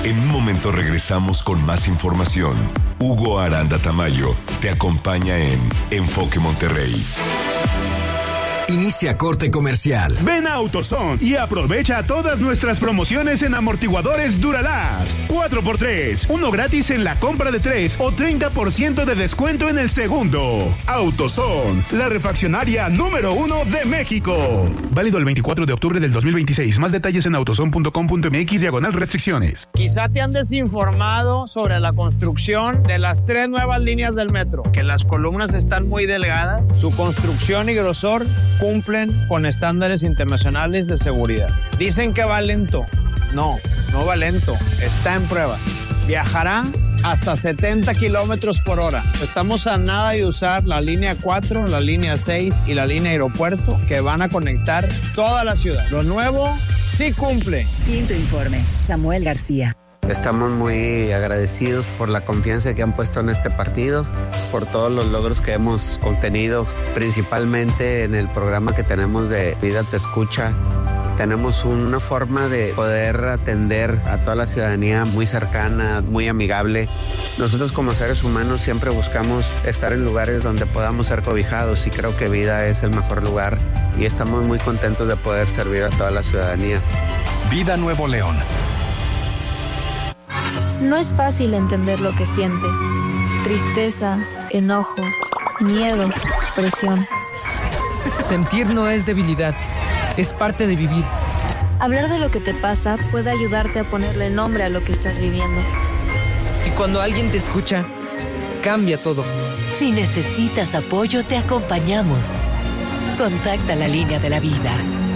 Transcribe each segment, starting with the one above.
En un momento regresamos con más información. Hugo Aranda Tamayo te acompaña en Enfoque Monterrey. Inicia corte comercial. Ven a AutoZone y aprovecha todas nuestras promociones en amortiguadores Duralast. 4x3, uno gratis en la compra de 3 o 30% de descuento en el segundo. AutoZone, la refaccionaria número 1 de México. Válido el 24 de octubre del 2026. Más detalles en autozone.com.mx/restricciones. Quizá te han desinformado sobre la construcción de las 3 nuevas líneas del metro, que las columnas están muy delgadas, su construcción y grosor cumplen con estándares internacionales de seguridad. Dicen que va lento. No va lento. Está en pruebas. Viajará hasta 70 kilómetros por hora. Estamos a nada de usar la línea 4, la línea 6 y la línea aeropuerto que van a conectar toda la ciudad. Lo nuevo sí cumple. Quinto informe. Samuel García. Estamos muy agradecidos por la confianza que han puesto en este partido, por todos los logros que hemos obtenido, principalmente en el programa que tenemos de Vida Te Escucha. Tenemos una forma de poder atender a toda la ciudadanía muy cercana, muy amigable. Nosotros como seres humanos siempre buscamos estar en lugares donde podamos ser cobijados y creo que Vida es el mejor lugar y estamos muy contentos de poder servir a toda la ciudadanía. Vida Nuevo León. No es fácil entender lo que sientes. Tristeza, enojo, miedo, presión. Sentir no es debilidad, es parte de vivir. Hablar de lo que te pasa puede ayudarte a ponerle nombre a lo que estás viviendo. Y cuando alguien te escucha, cambia todo. Si necesitas apoyo, te acompañamos. Contacta la línea de la vida.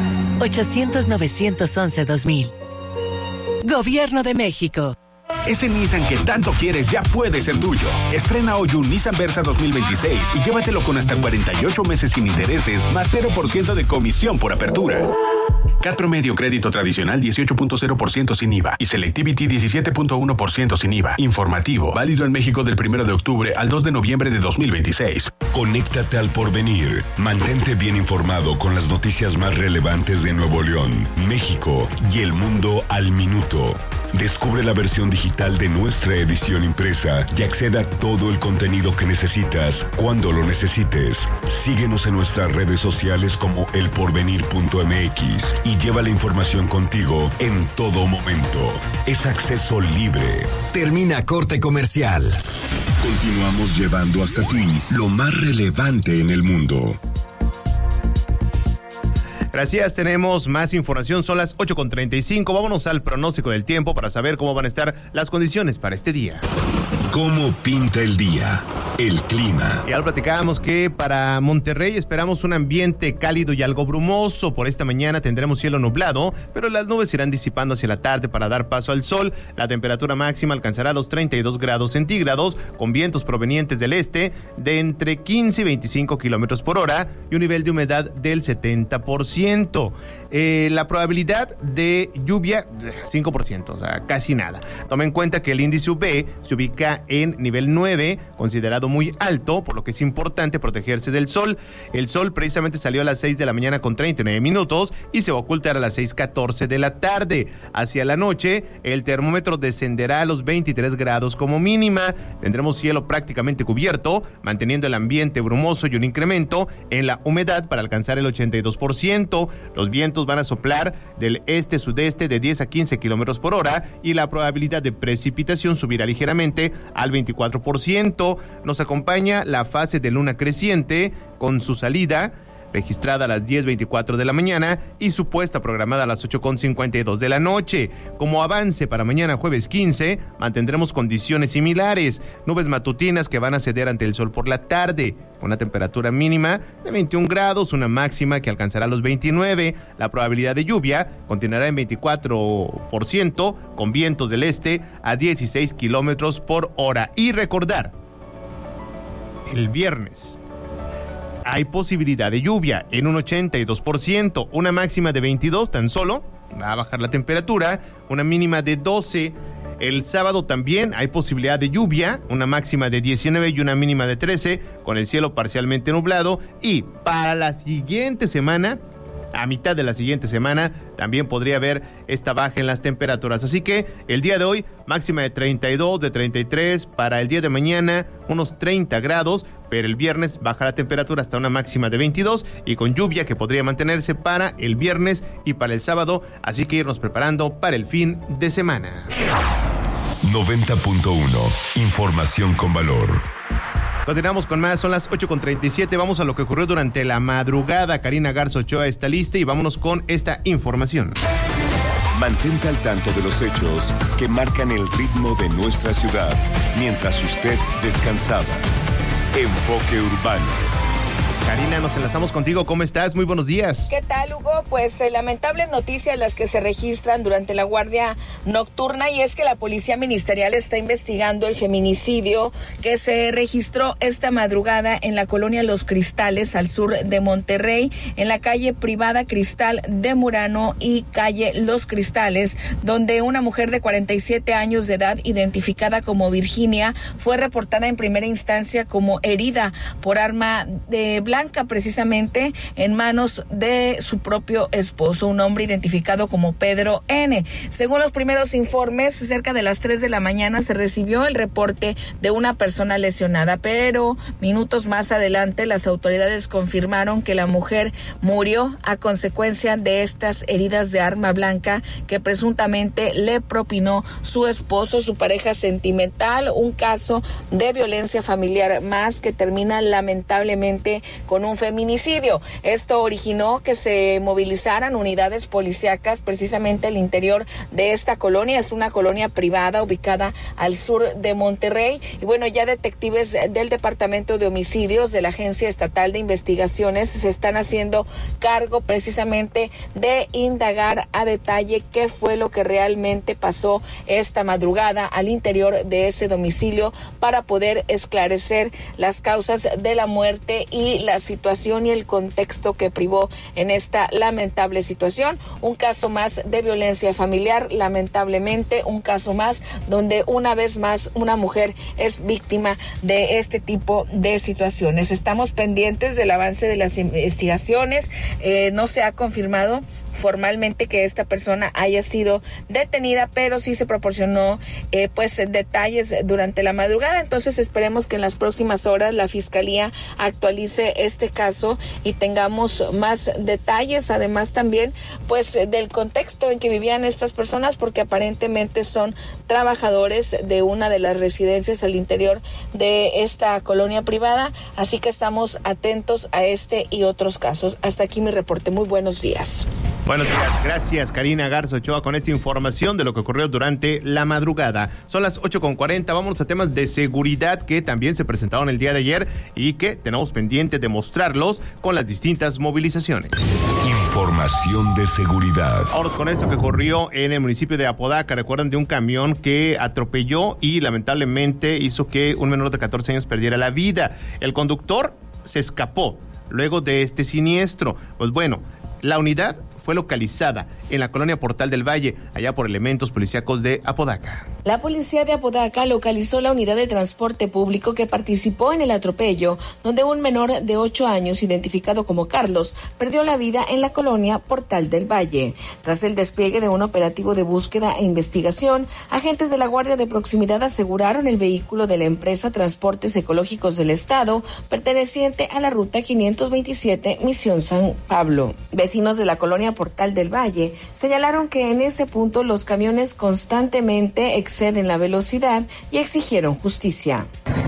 800-911-2000. Gobierno de México. Ese Nissan que tanto quieres ya puede ser tuyo. Estrena hoy un Nissan Versa 2026 y llévatelo con hasta 48 meses sin intereses, más 0% de comisión por apertura. CAT promedio crédito tradicional 18.0% sin IVA y Selectivity 17.1% sin IVA. Informativo, válido en México del 1 de octubre al 2 de noviembre de 2026. Conéctate al porvenir. Mantente bien informado con las noticias más relevantes de Nuevo León, México y el mundo al minuto. Descubre la versión digital de nuestra edición impresa y acceda a todo el contenido que necesitas cuando lo necesites. Síguenos en nuestras redes sociales como elporvenir.mx y lleva la información contigo en todo momento. Es acceso libre. Termina corte comercial. Continuamos llevando hasta ti lo más relevante en el mundo. Gracias, tenemos más información, son las 8:35, vámonos al pronóstico del tiempo para saber cómo van a estar las condiciones para este día. ¿Cómo pinta el día? El clima. Ya lo platicábamos que para Monterrey esperamos un ambiente cálido y algo brumoso. Por esta mañana tendremos cielo nublado, pero las nubes irán disipando hacia la tarde para dar paso al sol. La temperatura máxima alcanzará los 32 grados centígrados, con vientos provenientes del este de entre 15 y 25 kilómetros por hora y un nivel de humedad del 70%. La probabilidad de lluvia, 5%, o sea, casi nada. Toma en cuenta que el índice UV se ubica en nivel 9, considerado muy alto, por lo que es importante protegerse del sol. El sol precisamente salió a las 6 de la mañana con 39 minutos y se va a ocultar a las 6:14 de la tarde. Hacia la noche, el termómetro descenderá a los 23 grados como mínima. Tendremos cielo prácticamente cubierto, manteniendo el ambiente brumoso y un incremento en la humedad para alcanzar el 82%. Los vientos van a soplar del este-sudeste de 10 a 15 kilómetros por hora y la probabilidad de precipitación subirá ligeramente al 24%. Nos acompaña la fase de luna creciente con su salida registrada a las 10:24 de la mañana y su puesta programada a las 8:52 de la noche. Como avance para mañana jueves 15, mantendremos condiciones similares, nubes matutinas que van a ceder ante el sol por la tarde, una temperatura mínima de 21 grados, una máxima que alcanzará los 29. La probabilidad de lluvia continuará en 24%, con vientos del este a 16 kilómetros por hora. Y recordar, el viernes hay posibilidad de lluvia en un 82%, una máxima de 22 tan solo, va a bajar la temperatura, una mínima de 12. El sábado también hay posibilidad de lluvia, una máxima de 19 y una mínima de 13, con el cielo parcialmente nublado. Y para la siguiente semana, a mitad de la siguiente semana, también podría haber esta baja en las temperaturas. Así que el día de hoy, máxima de 32, de 33, para el día de mañana unos 30 grados, pero el viernes baja la temperatura hasta una máxima de 22 y con lluvia que podría mantenerse para el viernes y para el sábado, así que irnos preparando para el fin de semana. 90.1, información con valor. Continuamos con más, son las 8:37, vamos a lo que ocurrió durante la madrugada. Karina Garza Ochoa está lista y vámonos con esta información. Mantente al tanto de los hechos que marcan el ritmo de nuestra ciudad mientras usted descansaba. Enfoque Urbano. Karina, nos enlazamos contigo. ¿Cómo estás? Muy buenos días. ¿Qué tal, Hugo? Pues lamentables noticias las que se registran durante la guardia nocturna, y es que la Policía Ministerial está investigando el feminicidio que se registró esta madrugada en la colonia Los Cristales, al sur de Monterrey, en la calle privada Cristal de Murano y calle Los Cristales, donde una mujer de 47 años de edad, identificada como Virginia, fue reportada en primera instancia como herida por arma de blanca, precisamente en manos de su propio esposo, un hombre identificado como Pedro N. Según los primeros informes, cerca de las 3 de la mañana se recibió el reporte de una persona lesionada, pero minutos más adelante las autoridades confirmaron que la mujer murió a consecuencia de estas heridas de arma blanca que presuntamente le propinó su esposo, su pareja sentimental. Un caso de violencia familiar más que termina lamentablemente con un feminicidio. Esto originó que se movilizaran unidades policíacas precisamente al interior de esta colonia. Es una colonia privada ubicada al sur de Monterrey. Y bueno, ya detectives del Departamento de Homicidios de la Agencia Estatal de Investigaciones se están haciendo cargo precisamente de indagar a detalle qué fue lo que realmente pasó esta madrugada al interior de ese domicilio para poder esclarecer las causas de la muerte y la situación y el contexto que privó en esta lamentable situación. Un caso más de violencia familiar, lamentablemente, un caso más donde una vez más una mujer es víctima de este tipo de situaciones. Estamos pendientes del avance de las investigaciones. No se ha confirmado formalmente que esta persona haya sido detenida, pero sí se proporcionó detalles durante la madrugada. Entonces esperemos que en las próximas horas la Fiscalía actualice este caso y tengamos más detalles, además también del contexto en que vivían estas personas, porque aparentemente son trabajadores de una de las residencias al interior de esta colonia privada, así que estamos atentos a este y otros casos. Hasta aquí mi reporte. Muy buenos días. Buenos días, gracias Karina Garza Ochoa con esta información de lo que ocurrió durante la madrugada. Son las 8:40, vámonos a temas de seguridad que también se presentaron el día de ayer y que tenemos pendiente de mostrarlos con las distintas movilizaciones. Información de seguridad. Ahora con esto que ocurrió en el municipio de Apodaca. Recuerdan de un camión que atropelló y lamentablemente hizo que un menor de 14 años perdiera la vida. El conductor se escapó luego de este siniestro. Pues bueno, la unidad fue localizada en la colonia Portal del Valle, allá por elementos policíacos de Apodaca. La policía de Apodaca localizó la unidad de transporte público que participó en el atropello, donde un menor de 8 años, identificado como Carlos, perdió la vida en la colonia Portal del Valle. Tras el despliegue de un operativo de búsqueda e investigación, agentes de la Guardia de Proximidad aseguraron el vehículo de la empresa Transportes Ecológicos del Estado, perteneciente a la ruta 527 Misión San Pablo. Vecinos de la colonia Portal del Valle señalaron que en ese punto los camiones constantemente exceden la velocidad y exigieron justicia.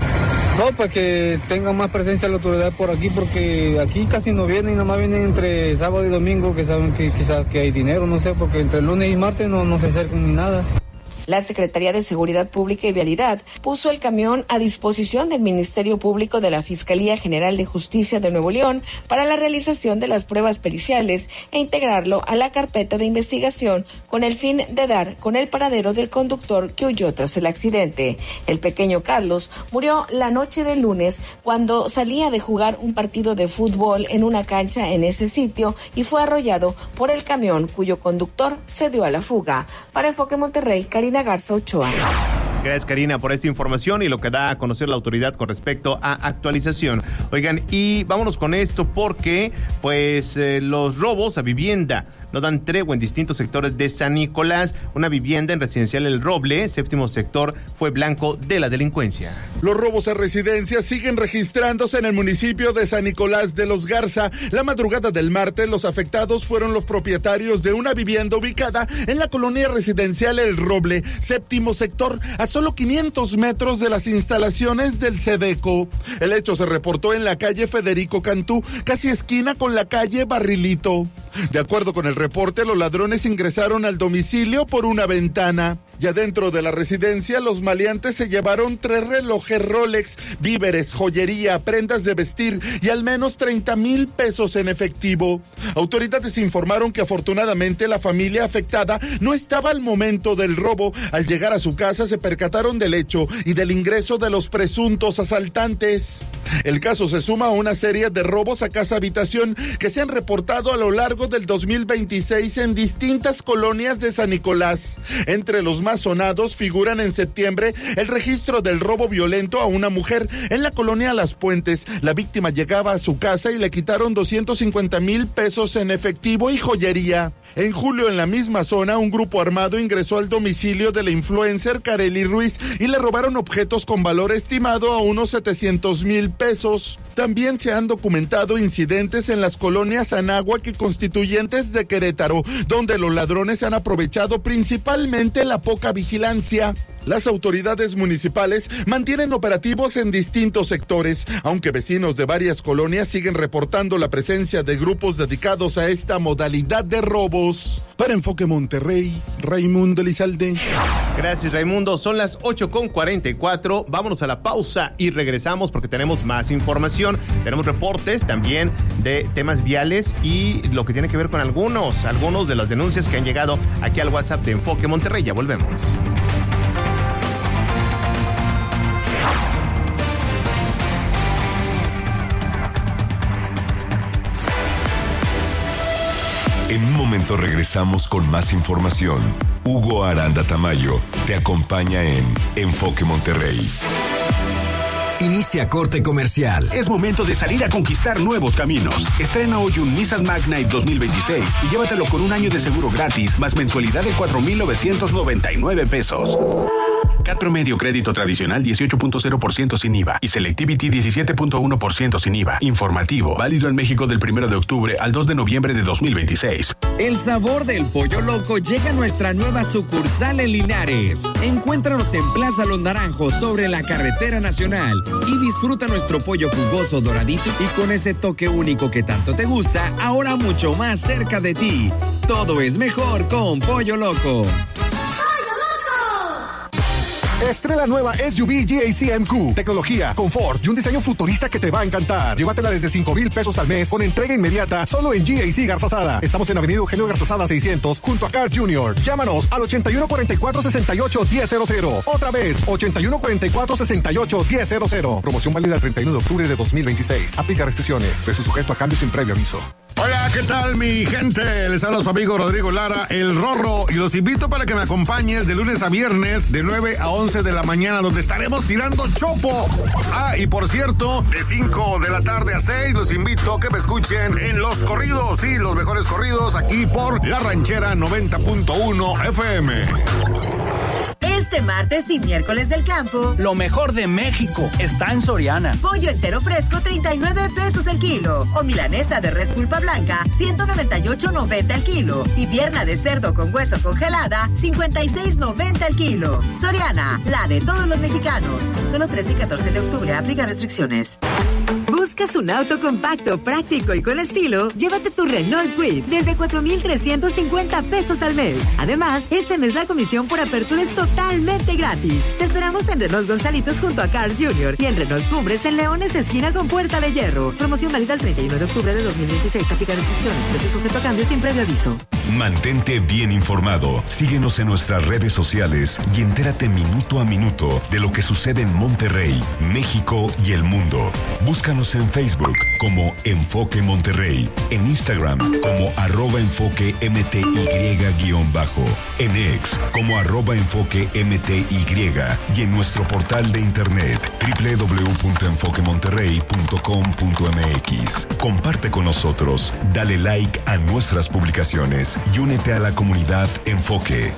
No, para que tenga más presencia la autoridad por aquí, porque aquí casi no vienen, nomás vienen entre sábado y domingo, que saben que quizás que hay dinero, no sé, porque entre lunes y martes no se acercan ni nada. La Secretaría de Seguridad Pública y Vialidad puso el camión a disposición del Ministerio Público de la Fiscalía General de Justicia de Nuevo León para la realización de las pruebas periciales e integrarlo a la carpeta de investigación con el fin de dar con el paradero del conductor que huyó tras el accidente. El pequeño Carlos murió la noche del lunes cuando salía de jugar un partido de fútbol en una cancha en ese sitio y fue arrollado por el camión cuyo conductor se dio a la fuga. Para Enfoque Monterrey, Karina Garza Ochoa. Gracias, Karina, por esta información y lo que da a conocer la autoridad con respecto a actualización. Oigan, y vámonos con esto porque, los robos a vivienda no dan tregua en distintos sectores de San Nicolás. Una vivienda en residencial El Roble, séptimo sector, fue blanco de la delincuencia. Los robos a residencias siguen registrándose en el municipio de San Nicolás de los Garza. La madrugada del martes, los afectados fueron los propietarios de una vivienda ubicada en la colonia residencial El Roble, séptimo sector, a solo 500 metros de las instalaciones del Sedeco. El hecho se reportó en la calle Federico Cantú, casi esquina con la calle Barrilito. De acuerdo con el reporte, los ladrones ingresaron al domicilio por una ventana. Ya dentro de la residencia, los maleantes se llevaron 3 relojes Rolex, víveres, joyería, prendas de vestir y al menos 30,000 pesos en efectivo. Autoridades informaron que afortunadamente la familia afectada no estaba al momento del robo. Al llegar a su casa se percataron del hecho y del ingreso de los presuntos asaltantes. El caso se suma a una serie de robos a casa-habitación que se han reportado a lo largo del 2026 en distintas colonias de San Nicolás. Entre los más sonados figuran en septiembre el registro del robo violento a una mujer en la colonia Las Puentes. La víctima llegaba a su casa y le quitaron 250,000 pesos en efectivo y joyería. En julio, en la misma zona, un grupo armado ingresó al domicilio de la influencer Kareli Ruiz y le robaron objetos con valor estimado a unos 700,000 pesos. También se han documentado incidentes en las colonias Anáhuac y Constituyentes de Querétaro, donde los ladrones han aprovechado principalmente la poca vigilancia. Las autoridades municipales mantienen operativos en distintos sectores, aunque vecinos de varias colonias siguen reportando la presencia de grupos dedicados a esta modalidad de robos. Para Enfoque Monterrey, Raimundo Elizalde. Gracias, Raimundo. Son las 8:44. Vámonos a la pausa y regresamos porque tenemos más información. Tenemos reportes también de temas viales y lo que tiene que ver con algunos de las denuncias que han llegado aquí al WhatsApp de Enfoque Monterrey. Ya volvemos. En un momento regresamos con más información. Hugo Aranda Tamayo te acompaña en Enfoque Monterrey. Inicia corte comercial. Es momento de salir a conquistar nuevos caminos. Estrena hoy un Nissan Magnite 2026 y llévatelo con un año de seguro gratis, más mensualidad de 4,999 pesos. CAT promedio crédito tradicional 18.0% sin IVA y Selectivity 17.1% sin IVA. Informativo, válido en México del 1 de octubre al 2 de noviembre de 2026. El sabor del Pollo Loco llega a nuestra nueva sucursal en Linares. Encuéntranos en Plaza Los Naranjos sobre la carretera nacional y disfruta nuestro pollo jugoso, doradito y con ese toque único que tanto te gusta, ahora mucho más cerca de ti. Todo es mejor con Pollo Loco. Estrella nueva SUV GAC MQ. Tecnología, confort y un diseño futurista que te va a encantar. Llévatela desde 5,000 pesos al mes con entrega inmediata solo en GAC Garzazada. Estamos en Avenida Eugenio Garzazada 600 junto a Car Junior. Llámanos al 8144-68-1000. Otra vez, 8144-68-1000. Promoción válida el 31 de octubre de 2026. Aplica restricciones. Precio sujeto a cambio sin previo aviso. Hola, ¿qué tal, mi gente? Les habla su amigo Rodrigo Lara, el Rorro, y los invito para que me acompañes de lunes a viernes de 9 a 11 de la mañana, donde estaremos tirando chopo. Ah, y por cierto, de 5 de la tarde a 6 los invito a que me escuchen en los corridos, sí, los mejores corridos aquí por La Ranchera 90.1 FM. Este martes y miércoles del campo, lo mejor de México está en Soriana. Pollo entero fresco, 39 pesos el kilo. O milanesa de res pulpa blanca, 198.90 el kilo. Y pierna de cerdo con hueso congelada, 56.90 el kilo. Soriana, la de todos los mexicanos. Solo 13 y 14 de octubre, aplica restricciones. ¿Buscas un auto compacto, práctico y con estilo? Llévate tu Renault Kwid desde 4,350 pesos al mes. Además, este mes la comisión por apertura es totalmente gratis. Te esperamos en Renault Gonzalitos junto a Car Junior y en Renault Cumbres en Leones, esquina con Puerta de Hierro. Promoción válida el 31 de octubre de 2026. Aplica restricciones. Precio sujeto a cambio sin previo aviso. Mantente bien informado. Síguenos en nuestras redes sociales y entérate minuto a minuto de lo que sucede en Monterrey, México y el mundo. Búscanos en Facebook como Enfoque Monterrey, en Instagram como @enfoquemty_, en X como @enfoquemty y en nuestro portal de internet www.enfoquemonterrey.com.mx. Comparte con nosotros, dale like a nuestras publicaciones y únete a la comunidad Enfoque.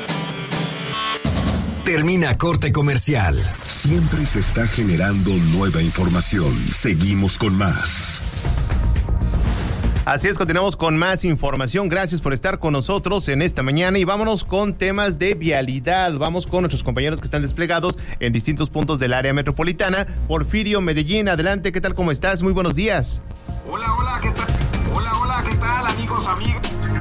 Termina corte comercial. Siempre se está generando nueva información. Seguimos con más. Así es, continuamos con más información. Gracias por estar con nosotros en esta mañana y vámonos con temas de vialidad. Vamos con nuestros compañeros que están desplegados en distintos puntos del área metropolitana. Porfirio Medellín, adelante, ¿qué tal? ¿Cómo estás? Muy buenos días. Hola, ¿qué tal? Hola, ¿qué tal, amigos, amigas?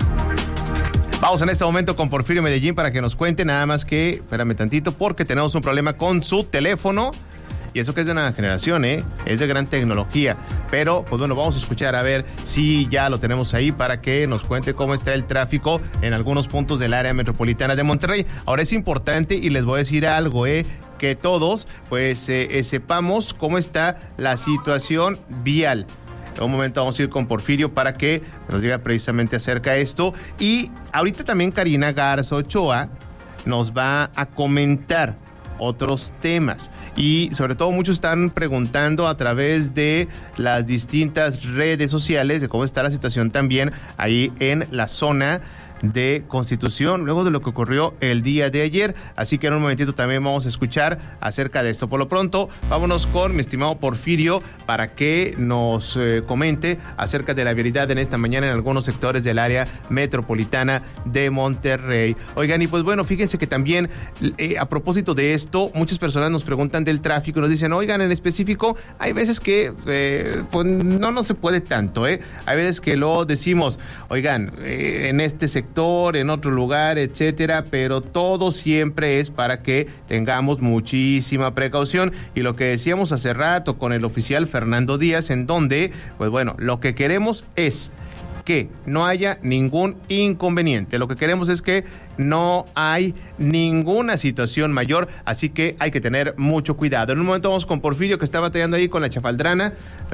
Vamos en este momento con Porfirio Medellín para que nos cuente, nada más que, espérame tantito, porque tenemos un problema con su teléfono. Y eso que es de una generación, es de gran tecnología. Pero, pues bueno, vamos a escuchar a ver si ya lo tenemos ahí para que nos cuente cómo está el tráfico en algunos puntos del área metropolitana de Monterrey. Ahora es importante y les voy a decir algo, que todos pues sepamos cómo está la situación vial. En un momento vamos a ir con Porfirio para que nos diga precisamente acerca de esto. Y ahorita también Karina Garza Ochoa nos va a comentar otros temas y sobre todo muchos están preguntando a través de las distintas redes sociales de cómo está la situación también ahí en la zona de Constitución, luego de lo que ocurrió el día de ayer. Así que en un momentito también vamos a escuchar acerca de esto. Por lo pronto, vámonos con mi estimado Porfirio para que nos comente acerca de la vialidad en esta mañana en algunos sectores del área metropolitana de Monterrey. Oigan, y pues bueno, fíjense que también a propósito de esto, muchas personas nos preguntan del tráfico y nos dicen, oigan, en específico, hay veces que pues no se puede tanto, Hay veces que lo decimos, oigan, en este sector, en otro lugar, etcétera, pero todo siempre es para que tengamos muchísima precaución. Y lo que decíamos hace rato con el oficial Fernando Díaz, en donde, pues bueno, lo que queremos es que no haya ningún inconveniente. Lo que queremos es que no hay ninguna situación mayor, así que hay que tener mucho cuidado. En un momento vamos con Porfirio, que está batallando ahí con la chafaldrana,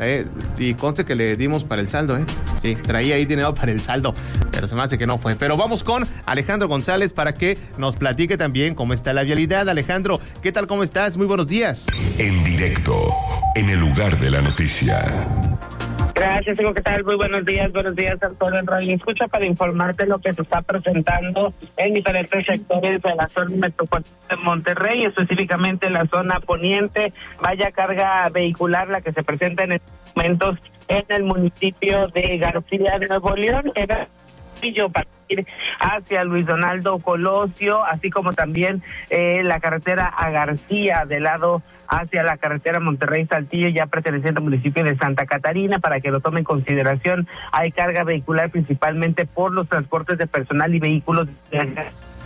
y conste que le dimos para el saldo, Sí, traía ahí dinero para el saldo, pero se me hace que no fue. Pero vamos con Alejandro González para que nos platique también cómo está la vialidad. Alejandro, ¿qué tal? ¿Cómo estás? Muy buenos días. En directo, en el lugar de la noticia. Gracias, digo, ¿qué tal? Muy buenos días a todos en Radio Escucha para informarte lo que se está presentando en diferentes sectores de la zona metropolitana de Monterrey, específicamente en la zona poniente. Vaya carga vehicular la que se presenta en estos momentos en el municipio de García de Nuevo León, para ir hacia Luis Donaldo Colosio, así como también la carretera a García del lado hacia la carretera Monterrey-Saltillo, ya perteneciente al municipio de Santa Catarina, para que lo tome en consideración. Hay carga vehicular principalmente por los transportes de personal y vehículos de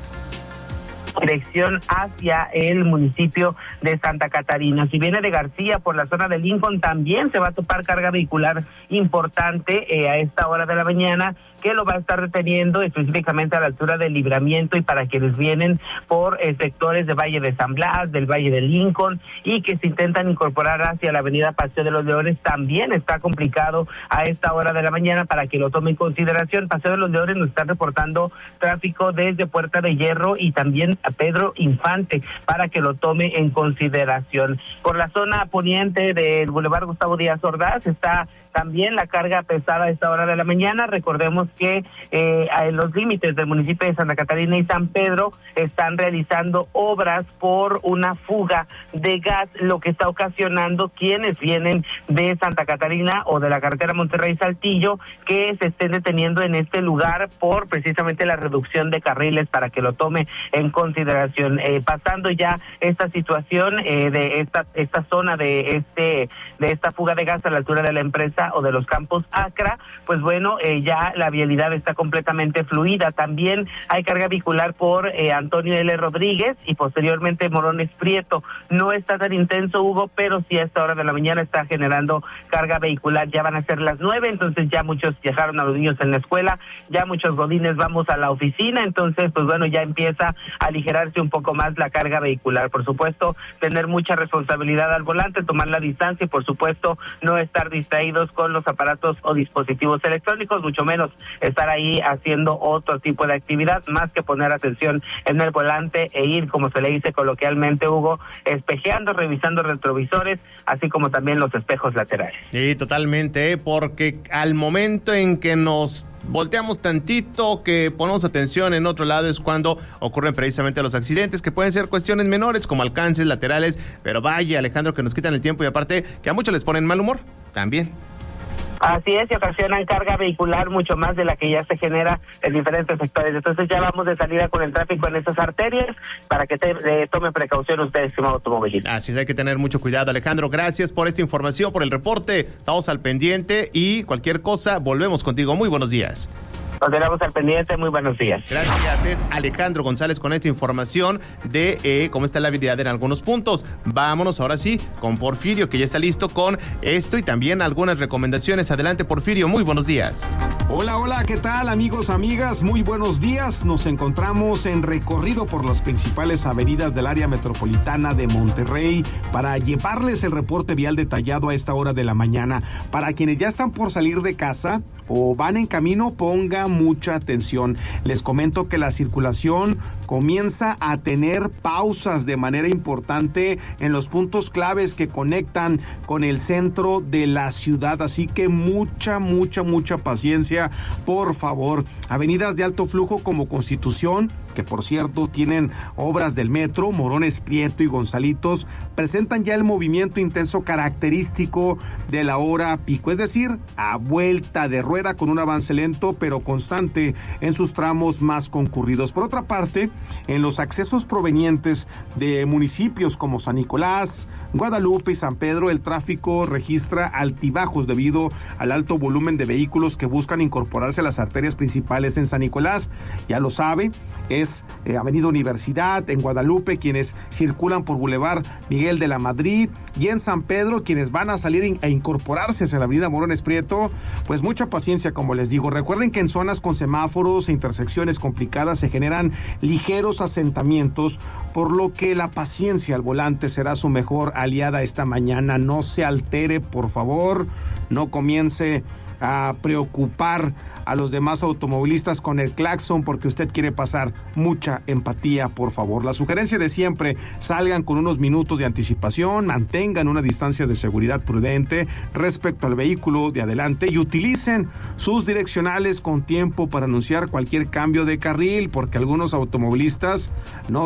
dirección hacia el municipio de Santa Catarina. Si viene de García por la zona de Lincoln, también se va a topar carga vehicular importante a esta hora de la mañana, que lo va a estar deteniendo específicamente a la altura del Libramiento, y para quienes vienen por sectores de Valle de San Blas, del Valle de Lincoln, y que se intentan incorporar hacia la avenida Paseo de los Leones, también está complicado a esta hora de la mañana, para que lo tome en consideración. Paseo de los Leones nos está reportando tráfico desde Puerta de Hierro y también a Pedro Infante, para que lo tome en consideración. Por la zona poniente del Boulevard Gustavo Díaz Ordaz está también la carga pesada a esta hora de la mañana. Recordemos que en los límites del municipio de Santa Catarina y San Pedro están realizando obras por una fuga de gas, lo que está ocasionando quienes vienen de Santa Catarina o de la carretera Monterrey-Saltillo que se estén deteniendo en este lugar por precisamente la reducción de carriles, para que lo tome en consideración. Pasando ya esta situación de esta zona de esta fuga de gas a la altura de la empresa o de los campos Acra, pues bueno, ya la vialidad está completamente fluida. También hay carga vehicular por Antonio L. Rodríguez y posteriormente Morones Prieto. No está tan intenso, Hugo, pero sí a esta hora de la mañana está generando carga vehicular. Ya van a ser las 9, entonces ya muchos dejaron a los niños en la escuela, ya muchos godines vamos a la oficina, entonces pues bueno, ya empieza a aligerarse un poco más la carga vehicular. Por supuesto, tener mucha responsabilidad al volante, tomar la distancia y por supuesto no estar distraídos con los aparatos o dispositivos electrónicos, mucho menos estar ahí haciendo otro tipo de actividad, más que poner atención en el volante e ir, como se le dice coloquialmente, Hugo, espejeando, revisando retrovisores, así como también los espejos laterales. Sí, totalmente, porque al momento en que nos volteamos tantito, que ponemos atención en otro lado, es cuando ocurren precisamente los accidentes, que pueden ser cuestiones menores como alcances laterales, pero vaya, Alejandro, que nos quitan el tiempo y aparte que a muchos les ponen mal humor también. Así es, y ocasionan carga vehicular mucho más de la que ya se genera en diferentes sectores. Entonces ya vamos de salida con el tráfico en esas arterias para que tomen precaución ustedes, estimado automovilista. Así es, hay que tener mucho cuidado, Alejandro. Gracias por esta información, por el reporte. Estamos al pendiente y cualquier cosa, volvemos contigo. Muy buenos días. Continuamos al pendiente, muy buenos días. Gracias, es Alejandro González con esta información de cómo está la habilidad en algunos puntos. Vámonos ahora sí con Porfirio, que ya está listo con esto y también algunas recomendaciones. Adelante, Porfirio, muy buenos días. Hola, ¿qué tal, amigos, amigas? Muy buenos días. Nos encontramos en recorrido por las principales avenidas del área metropolitana de Monterrey para llevarles el reporte vial detallado a esta hora de la mañana. Para quienes ya están por salir de casa o van en camino, ponga mucha atención. Les comento que la circulación comienza a tener pausas de manera importante en los puntos claves que conectan con el centro de la ciudad, así que mucha paciencia, por favor. Avenidas de alto flujo como Constitución, que por cierto tienen obras del metro, Morones Prieto y Gonzalitos, presentan ya el movimiento intenso característico de la hora pico, es decir, a vuelta de rueda con un avance lento pero constante en sus tramos más concurridos. Por otra parte, en los accesos provenientes de municipios como San Nicolás, Guadalupe y San Pedro, el tráfico registra altibajos debido al alto volumen de vehículos que buscan incorporarse a las arterias principales. En San Nicolás, ya lo sabe, es Avenida Universidad, en Guadalupe quienes circulan por Boulevard Miguel de la Madrid, y en San Pedro quienes van a salir a incorporarse en la Avenida Morones Prieto, pues mucha paciencia, como les digo. Recuerden que en zonas con semáforos e intersecciones complicadas se generan ligeros asentamientos, por lo que la paciencia al volante será su mejor aliada esta mañana. No se altere, por favor, no comience a preocupar a los demás automovilistas con el claxon porque usted quiere pasar. Mucha empatía, por favor. La sugerencia de siempre: salgan con unos minutos de anticipación, mantengan una distancia de seguridad prudente respecto al vehículo de adelante y utilicen sus direccionales con tiempo para anunciar cualquier cambio de carril, porque algunos automovilistas no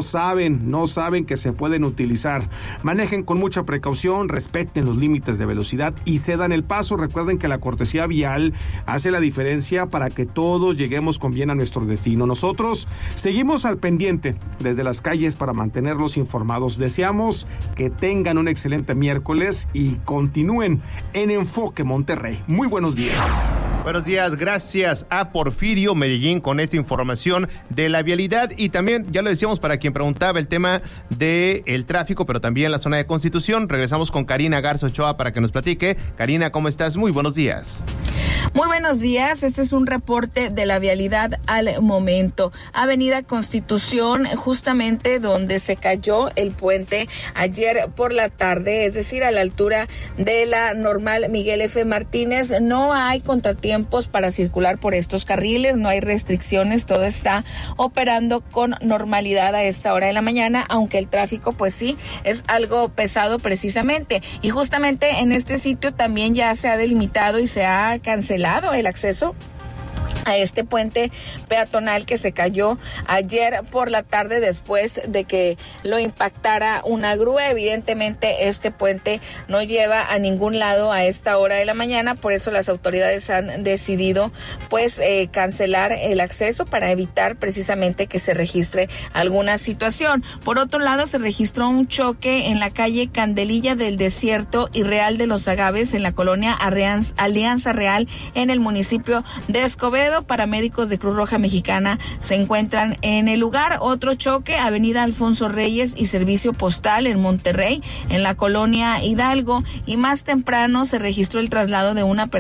saben que se pueden utilizar. Manejen con mucha precaución, respeten los límites de velocidad y cedan el paso. Recuerden que la cortesía vial hace la diferencia para que todos lleguemos con bien a nuestro destino. Nosotros seguimos al pendiente desde las calles para mantenerlos informados. Deseamos que tengan un excelente miércoles y continúen en Enfoque Monterrey. Muy buenos días. Buenos días, gracias a Porfirio Medellín con esta información de la vialidad y también, ya lo decíamos para quien preguntaba, el tema del tráfico, pero también la zona de Constitución. Regresamos con Karina Garza Ochoa para que nos platique. Karina, ¿cómo estás? Muy buenos días. Muy buenos días, este es un reporte de la vialidad al momento. Avenida Constitución, justamente donde se cayó el puente ayer por la tarde, es decir, a la altura de la normal Miguel F. Martínez. No hay contratiempos para circular por estos carriles, no hay restricciones, todo está operando con normalidad a esta hora de la mañana, aunque el tráfico pues sí es algo pesado precisamente. Y justamente en este sitio también ya se ha delimitado y se ha cancelado el acceso a este puente peatonal que se cayó ayer por la tarde después de que lo impactara una grúa. Evidentemente este puente no lleva a ningún lado a esta hora de la mañana, por eso las autoridades han decidido pues cancelar el acceso para evitar precisamente que se registre alguna situación. Por otro lado, se registró un choque en la calle Candelilla del Desierto y Real de los Agaves en la colonia Alianza Real en el municipio de Escobedo. Paramédicos de Cruz Roja Mexicana se encuentran en el lugar. Otro choque, Avenida Alfonso Reyes y Servicio Postal en Monterrey, en la colonia Hidalgo, y más temprano se registró el traslado de una persona